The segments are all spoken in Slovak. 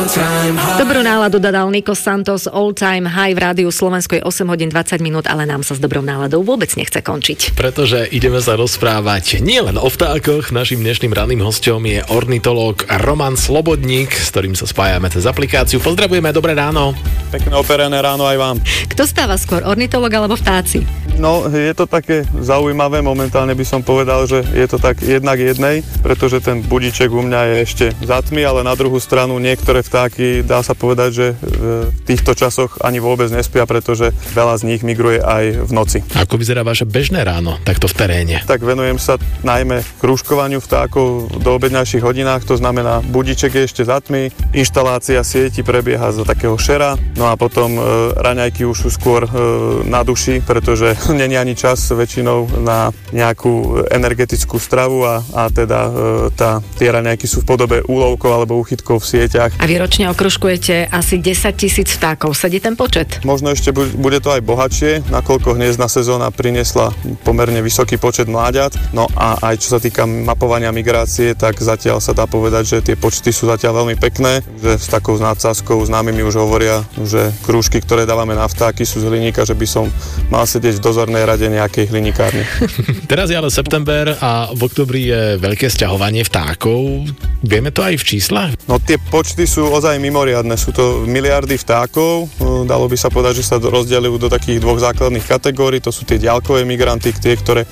Dobrú náladu dodal Nico Santos, All Time High v rádiu Slovensko je 8 hodín 20 minút, ale nám sa s dobrou náladou vôbec nechce končiť. Pretože ideme sa rozprávať nielen o vtákoch, našim dnešným ranným hosťom je ornitológ Roman Slobodník, s ktorým sa spájame cez aplikáciu. Pozdravujeme, dobré ráno. Pekné operené ráno aj vám. Kto stáva skôr, ornitológ alebo vtáci? No, je to také zaujímavé, momentálne by som povedal, že je to tak jednak jednej, pretože ten budíček u mňa je ešte za tmy, ale na druhú stranu niektoré vtáky, dá sa povedať, že v týchto časoch ani vôbec nespia, pretože veľa z nich migruje aj v noci. Ako vyzerá vaše bežné ráno, takto v teréne? Tak venujem sa najmä krúžkovaniu vtákov do obedňajších hodinách, to znamená budíček je ešte za tmy, inštalácia sieti prebieha za takého šera, no a potom raňajky už sú skôr na duši, pretože není ani čas väčšinou na nejakú energetickú stravu a teda tie raňajky sú v podobe úlovkov alebo úchytkov v sieťach. A vy ročne okružkujete asi 10 000 vtákov. Sedí ten počet? Možno ešte bude to aj bohatšie, nakoľko hniezdna sezóna priniesla pomerne vysoký počet mláďat. No a aj čo sa týka mapovania migrácie, tak zatiaľ sa dá povedať, že tie počty sú zatiaľ veľmi pekné, že s takou nadsázkou známymi už hovoria, že krúžky, ktoré dávame na vtáky, sú z hliníka, že by som mal sedieť v dozornej rade nejakej hliníkárne. Teraz je ale september a v oktobri je veľké sťahovanie vtákov. Vieme to aj v číslach? No tie počty sú ozaj mimoriadne. Sú to miliardy vtákov. Dalo by sa povedať, že sa rozdeľujú do takých dvoch základných kategórií. To sú tie diaľkové migranty, tie, ktoré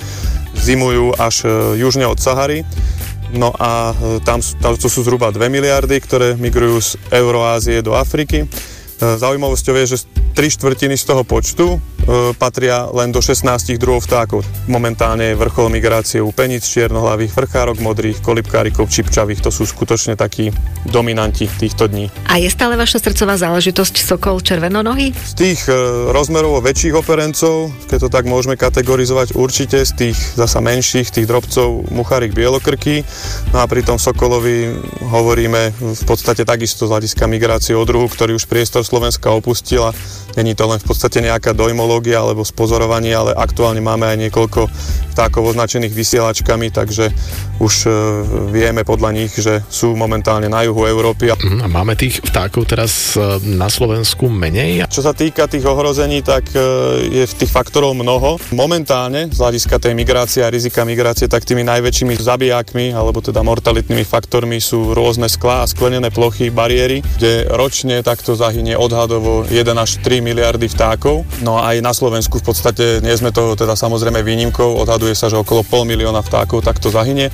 zimujú až južne od Sahary. No a tam to sú zhruba 2 miliardy, ktoré migrujú z Euroázie do Afriky. Zaujímavosťou je, že 3/4 z toho počtu patria len do 16 druhov vtákov. Momentálne je vrchol migrácie u peníc, čiernohlavých, vrchárok modrých, kolibkárikov, čipčavých. To sú skutočne takí dominanti týchto dní. A je stále vaša srdcová záležitosť sokol červenonohý? Z tých rozmerovo väčších operencov, keď to tak môžeme kategorizovať, určite, z tých zasa menších, tých drobcov muchárik bielokrký. No a pri tom sokolovi hovoríme v podstate takisto z hľadiska migrácie o druhu, ktorý už priestor Slovenska opustila. Není to len v podstate nejaká dojmológia alebo spozorovanie, ale aktuálne máme aj niekoľko vtákov označených vysielačkami, takže už vieme podľa nich, že sú momentálne na juhu Európy. A máme tých vtákov teraz na Slovensku menej? Čo sa týka tých ohrození, tak je tých faktorov mnoho. Momentálne z hľadiska tej migrácie a rizika migrácie, tak tými najväčšími zabijákmi alebo teda mortalitnými faktormi sú rôzne sklá a sklenené plochy, bariéry, kde ročne takto zahynie odhadovo 1 až 3 miliardy vtákov. No a aj na Slovensku v podstate nie sme toho teda samozrejme výnimkou, odhaduje sa, že okolo 500 000 vtákov takto zahynie.